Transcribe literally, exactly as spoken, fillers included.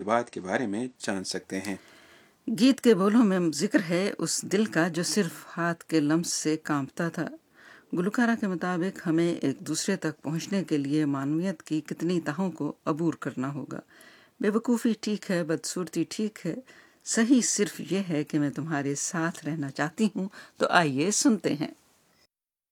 जज्बात के बारे में जान सकते हैं। गीत के बोलों में जिक्र है उस दिल का जो सिर्फ हाथ के लम्स से कांपता था। गुलकारा के मुताबिक हमें एक दूसरे तक पहुंचने के लिए मानवियत की कितनी तहों को अबूर करना होगा। बेवकूफ़ी ठीक है, बदसूरती ठीक है, सही सिर्फ ये है कि मैं तुम्हारे साथ रहना चाहती हूँ। तो आइए सुनते हैं।